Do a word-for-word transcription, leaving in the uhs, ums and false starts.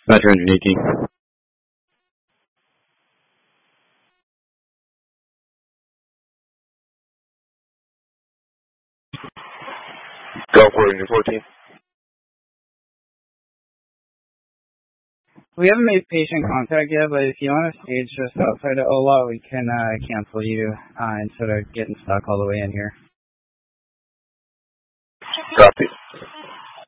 About two hundred eighteen. Go for it, fourteen. We haven't made patient contact yet, but if you want to stage just outside of O L A, we can uh, cancel you uh, instead of getting stuck all the way in here. Copy.